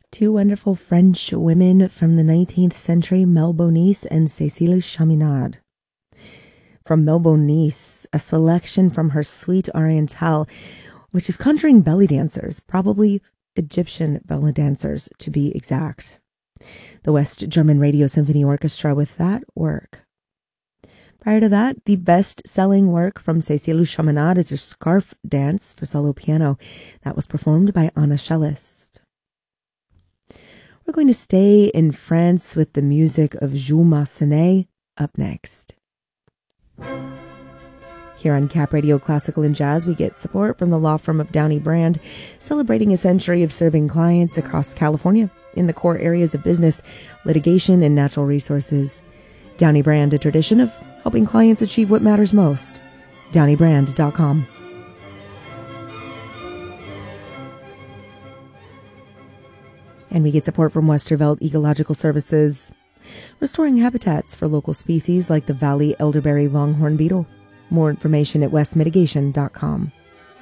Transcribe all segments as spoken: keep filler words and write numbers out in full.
Two wonderful French women from the nineteenth century, Mlle Bonis and Cécile Chaminade. From Mlle Bonis, a selection from her Suite Orientale, which is conjuring belly dancers, probably Egyptian belly dancers to be exact. The West German Radio Symphony Orchestra with that work. Prior to that, the best-selling work from Cécile Chaminade is her Scarf Dance for solo piano. That was performed by Anna Cellist. We're going to stay in France with the music of Jules Massenet up next. Here on Cap Radio Classical and Jazz, we get support from the law firm of Downey Brand, celebrating a century of serving clients across California in the core areas of business, litigation, and natural resources. Downey Brand, a tradition of helping clients achieve what matters most. downey brand dot com. And we get support from Westerveld Ecological Services, restoring habitats for local species like the Valley elderberry longhorn beetle. More information at west mitigation dot com.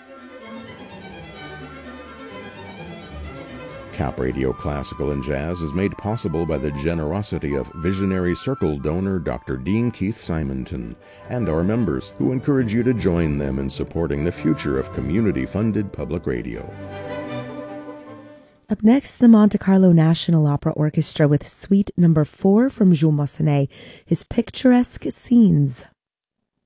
Cap Radio Classical and Jazz is made possible by the generosity of visionary Circle donor Doctor Dean Keith Simonton and our members, who encourage you to join them in supporting the future of community-funded public radio. Up next, the Monte Carlo National Opera Orchestra with Suite Number Four from Jules Massenet, his picturesque scenes.